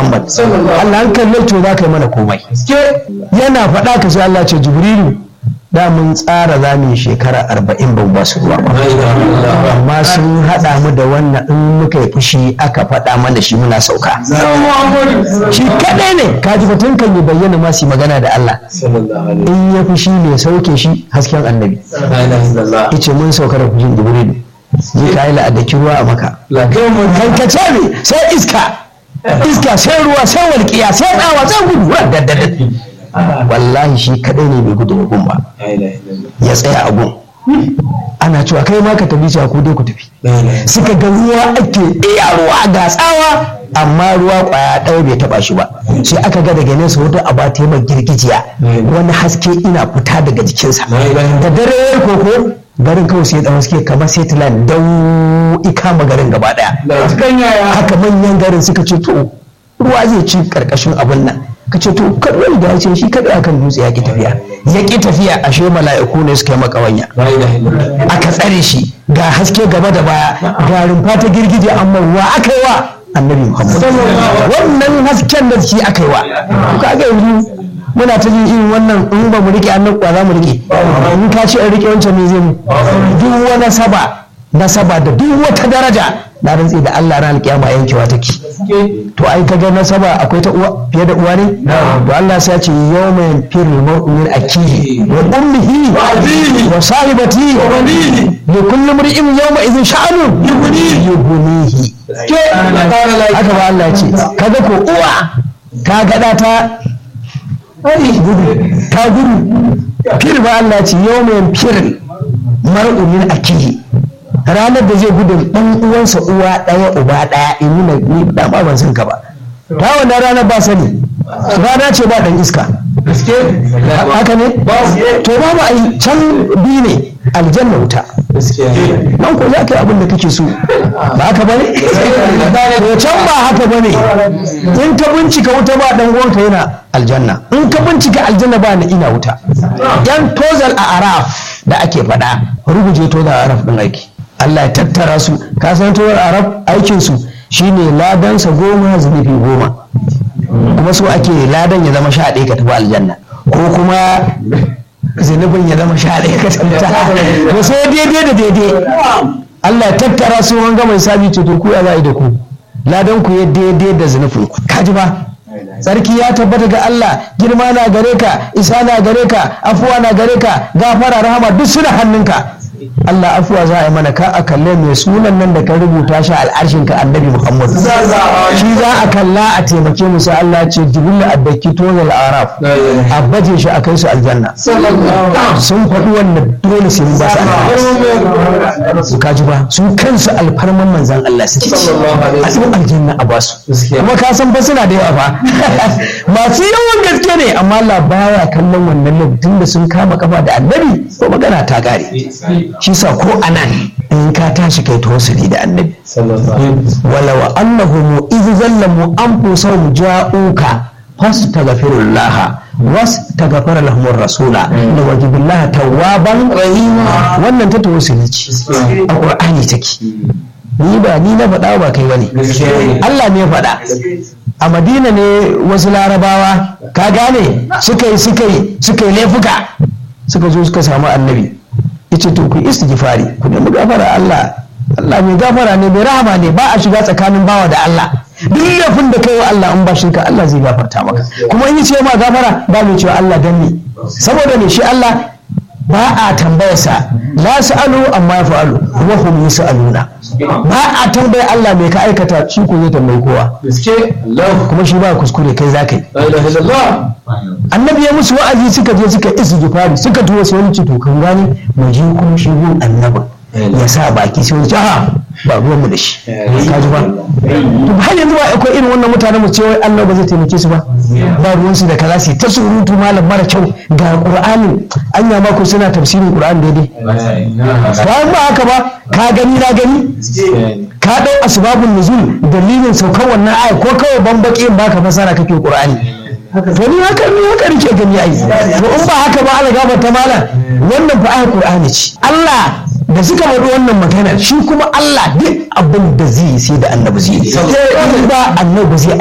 Muhammad Allah an kalle to za ka yi mana komai yana faɗa ka sai Allah ce Jibrilu da mun tsara za mu yi shekara 40 ban ba su ruwa ba amma sun haɗa mu da wannan in muka yi fushi aka faɗa mana shi muna sauka shi kaɗai ne kaji fatun kan yi bayyana ma su magana da Allah in ya fushi ne sauke shi hasken annabi yace mun sauka da fushin Jibrilu zai ka yi la'adaki ruwa a maka kankace ne sai iska sai ruwa sai walƙiya sai tsawa sai gudu wallahi shi kadai ne bai gudu gun ba ya tsaya a gun ana cewa kai ma ka tafi cewa ku dai ku tafi suka ga ruwa ake iya ruwa ga tsawa amma ruwa kwaya ɗaya bai taba shi ba sai aka ga daga nesa wata aba ta mai girgijiya wani haske ina fita daga jikinsa da dare koko garin kawai sai dan haske kamar satellite dau ikama garin gaba daya haka manyan garin suka ce to ruwa zai ci karkashin abun nan ka ce to kadai da ce shi kadai akan dutse ya ki tafiya ashe mala'iku ne suka yi makawanya aka tsare shi ga haske gaba da baya ga rumfa ta girgije amma wa aka yi wa annabi Muhammad wannan hasken da shi aka yi wa kaga yanzu muna ta jin irin wannan in ba mu rike annabi kwa za mu rike in ka ce in rike wancan me zai mu duk wani nasaba da duk wata daraja na rantsi da Allah ran alƙiyama yankewa take to ai kaga nasaba akwai ta uwa fiye da uwa ne to Allah sai ya ce yawma yanfirul mar'u min akihi wa ummihi wa abihi wa sahibatihi wa banihi li kulli mar'in yawma idhin sha'anu yughnihi haka ba Allah ya ce kaga ko uwa ta gada ta gudu fir ba Allah ya ce yawma yanfirul mar'u min akihi ranar da zai gudun ɗan uwansa uwa ɗaya uba ɗaya in nuna ni da ma ban san ka ba ta wannan ranar ba sani rana ce ba ɗan iska haka ne to babu ai can biyu ne aljanna wuta nan ko za ka yi abin da kake so ba haka bane to can ba haka bane in ka bincika wuta ba ɗan uwanka yana aljanna in ka bincika aljanna ba na ina wuta yan tozal a araf da ake faɗa ruguje tozal a araf ɗin aiki Allah ya tattara su ka san tozal a araf aikinsu shine ladansa 10 zunubi 10 kuma so ake ladan ya zama 11 ka tafi aljanna ko kuma zunubin ya zama 11 ka tafi to sai daidai da daidai Allah ya tattara su wanga mai sabi ce to ku ya za da ku ladan ku ya daidai da zunubin ku kaji ba sarki ya tabbata ga Allah, girma na gare ka, isa na gare ka, afuwa na gare ka, gafara rahama duk suna hannunka. Allah afuwa za a yi mana ka a kalle mai sunan nan da ka rubuta shi al'arshin ka annabi Muhammad shi za a kalla a taimake mu sai Allah ce jibril addaki tozal araf a baje shi a kai su aljanna sun faɗi wannan dole sai mun ba su kaji ba su kansu alfarman manzan Allah suke ci a cikin aljanna a basu kuma ka san ba suna da yawa fa masu yawan gaske ne amma Allah baya kallon wannan lokacin da sun kama kafa da annabi ko magana ta gare shi sa ko anan in ka tashi kai tawassuli da annabi wala wa annahum idh zallamu anfusahum ja'uka fastaghfirullah wastaghfara lahum ar-rasula da wajibillahi tawwaban rahima wannan ta tawassuli ce a Qur'ani take ni na faɗa ba kai bane Allah ne ya faɗa a Madina ne wasu larabawa ka gane suka yi laifuka suka zo suka samu annabi yace to ku istighfari ku nemi gafara Allah mai gafara ne mai rahama ne ba a shiga tsakanin bawa da Allah duk laifin da kai wa Allah in ba shirka Allah zai gafarta maka kuma in yace ma gafara ba mai cewa Allah dan ni saboda ne shi Allah ba a tambayarsa la sa'alu amma yaf'alu wa hum yus'aluna ba a tambayar Allah mai ka aikata shi ko zai tambayi kowa kuma shi ba kuskure kai zakai annabi ya musu wa'azi suka je suka istighfari suka tuwa sai wani to kan gani mu je kuma shi gun annabi ya sa baki sai wani ba ruwan mu da shi ka ji ba to har yanzu ba akwai irin wannan mutanen mu ce wai Allah ba zai taimake su ba ba ruwan su da kaza sai ta surutu malam mara kyau ga Qur'ani anya ma ko suna tafsirin Qur'ani daidai ba haka ba ka gani na gani ka dau asbabun nuzul dalilin saukar wannan aya ko kawai bambaki in baka fasara kake Qur'ani to ni haka nake gani ai to in ba haka ba Allah gafarta malam wannan fa ayar Qur'ani ce Allah da suka faɗi wannan maganar shi kuma Allah duk abin da zai yi sai da annabi zai yi ba annabi zai